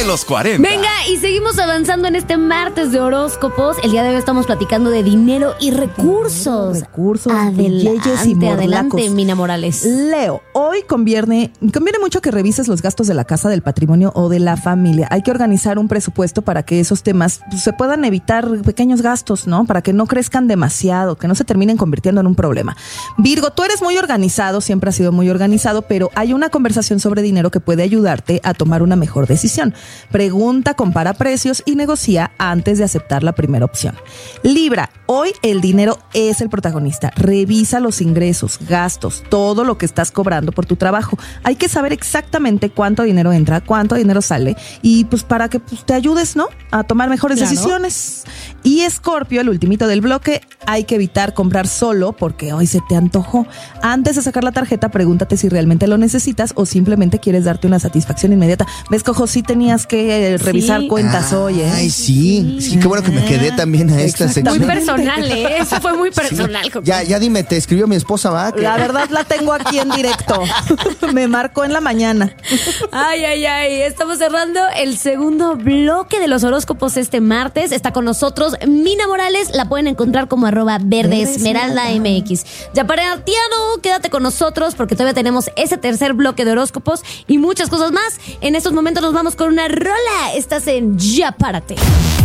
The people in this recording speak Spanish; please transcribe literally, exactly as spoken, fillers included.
Los cuarenta. Venga, y seguimos avanzando en este martes de horóscopos. El día de hoy estamos platicando de dinero y recursos. Recursos, Adelante, billetes y morlacos. adelante, Mina Morales. Leo, hoy conviene, conviene mucho que revises los gastos de la casa, del patrimonio o de la familia. Hay que organizar un presupuesto para que esos temas pues, se puedan evitar pequeños gastos, ¿no? Para que no crezcan demasiado, que no se terminen convirtiendo en un problema. Virgo, tú eres muy organizado, siempre has sido muy organizado, pero hay una conversación sobre dinero que puede ayudarte a tomar una mejor decisión. Pregunta, compara precios y negocia antes de aceptar la primera opción. Libra, hoy el dinero es el protagonista. Revisa los ingresos, gastos, todo lo que estás cobrando por tu trabajo. Hay que saber exactamente cuánto dinero entra, cuánto dinero sale y pues para que pues, te ayudes, ¿no? A tomar mejores Claro. decisiones. Y Escorpio, el ultimito del bloque, hay que evitar comprar solo porque hoy se te antojó. Antes de sacar la tarjeta, pregúntate si realmente lo necesitas o simplemente quieres darte una satisfacción inmediata. ¿Ves, Cojo? Sí tenías que eh, revisar Sí. cuentas hoy, ¿eh? Ay, sí. Sí, qué bueno que me quedé también a esta Muy sección. personal, ¿eh? Eso fue muy personal. Coco. Ya, ya dime, te escribió mi esposa, ¿va? Que- La verdad la tengo aquí en directo. Me marcó en la mañana. Ay, ay, ay. Estamos cerrando el segundo bloque de los horóscopos este martes. Está con nosotros Mina Morales. La pueden encontrar como arroba verde esmeralda M X. Yaparatiano, quédate con nosotros porque todavía tenemos ese tercer bloque de horóscopos y muchas cosas más. En estos momentos nos vamos con una rola. Estás en Ya Párate.